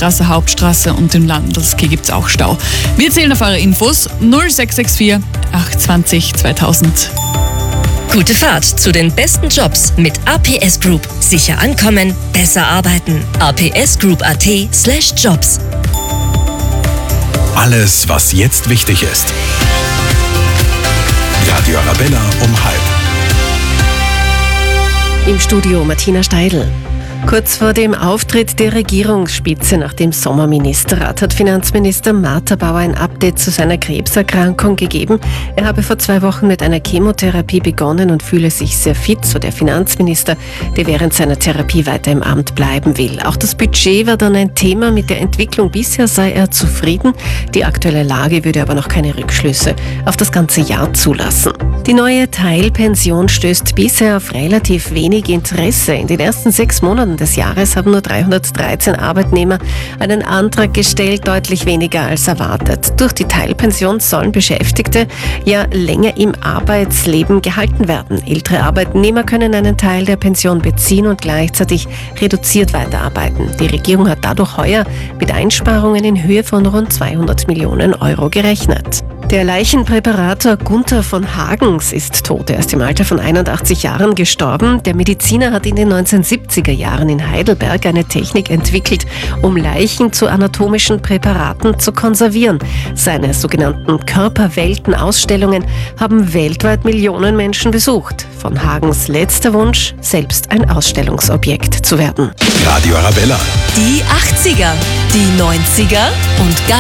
Wiesenstraße, Hauptstraße und im Landelsky gibt es auch Stau. Wir zählen auf eure Infos 0664 820 2000. Gute Fahrt zu den besten Jobs mit APS Group. Sicher ankommen, besser arbeiten. apsgroup.at/jobs. Alles, was jetzt wichtig ist. Radio Arabella um 12:30. Im Studio Martina Steidl. Kurz vor dem Auftritt der Regierungsspitze nach dem Sommerministerrat hat Finanzminister Martha Bauer ein Update zu seiner Krebserkrankung gegeben. Er habe vor 2 Wochen mit einer Chemotherapie begonnen und fühle sich sehr fit, so der Finanzminister, der während seiner Therapie weiter im Amt bleiben will. Auch das Budget war dann ein Thema. Mit der Entwicklung bisher sei er zufrieden. Die aktuelle Lage würde aber noch keine Rückschlüsse auf das ganze Jahr zulassen. Die neue Teilpension stößt bisher auf relativ wenig Interesse. In den ersten 6 Monaten des Jahres haben nur 313 Arbeitnehmer einen Antrag gestellt, deutlich weniger als erwartet. Durch die Teilpension sollen Beschäftigte ja länger im Arbeitsleben gehalten werden. Ältere Arbeitnehmer können einen Teil der Pension beziehen und gleichzeitig reduziert weiterarbeiten. Die Regierung hat dadurch heuer mit Einsparungen in Höhe von rund 200 Millionen Euro gerechnet. Der Leichenpräparator Gunther von Hagens ist tot. Er ist im Alter von 81 Jahren gestorben. Der Mediziner hat in den 1970er Jahren in Heidelberg eine Technik entwickelt, um Leichen zu anatomischen Präparaten zu konservieren. Seine sogenannten Körperwelten-Ausstellungen haben weltweit Millionen Menschen besucht. Von Hagens letzter Wunsch, selbst ein Ausstellungsobjekt zu werden. Radio Arabella. Die 80er, die 90er und ganz